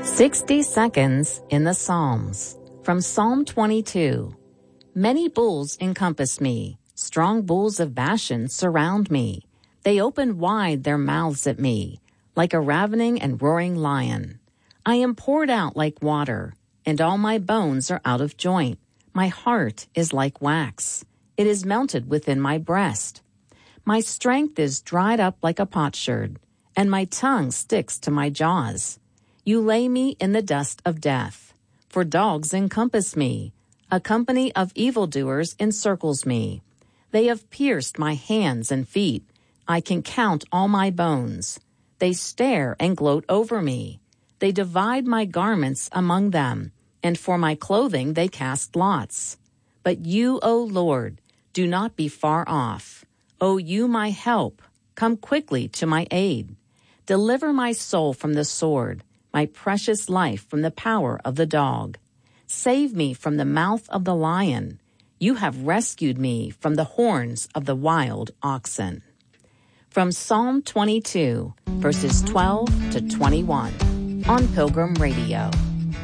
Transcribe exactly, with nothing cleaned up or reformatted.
sixty seconds in the Psalms. From Psalm twenty-two. Many bulls encompass me. Strong bulls of Bashan surround me. They open wide their mouths at me, like a ravening and roaring lion. I am poured out like water, and all my bones are out of joint. My heart is like wax. It is melted within my breast. My strength is dried up like a potsherd, and my tongue sticks to my jaws. You lay me in the dust of death, for dogs encompass me. A company of evildoers encircles me. They have pierced my hands and feet. I can count all my bones. They stare and gloat over me. They divide my garments among them, and for my clothing they cast lots. But you, O Lord, do not be far off. O you, my help, come quickly to my aid. Deliver my soul from the sword, my precious life from the power of the dog. Save me from the mouth of the lion. You have rescued me from the horns of the wild oxen. From Psalm twenty-two, verses twelve to twenty-one, on Pilgrim Radio.